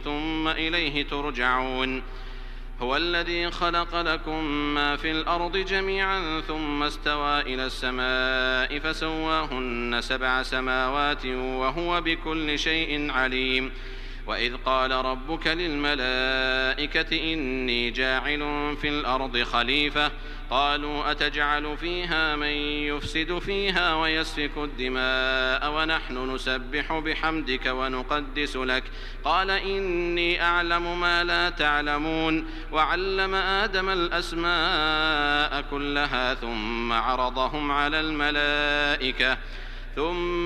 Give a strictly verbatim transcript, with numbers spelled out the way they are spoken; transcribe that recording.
ثم إليه ترجعون هو الذي خلق لكم ما في الأرض جميعا ثم استوى إلى السماء فسواهن سبع سماوات وهو بكل شيء عليم وإذ قال ربك للملائكة إني جاعل في الأرض خليفة قالوا أتجعل فيها من يفسد فيها ويسفك الدماء ونحن نسبح بحمدك ونقدس لك قال إني أعلم ما لا تعلمون وعلم آدم الأسماء كلها ثم عرضهم على الملائكة ثم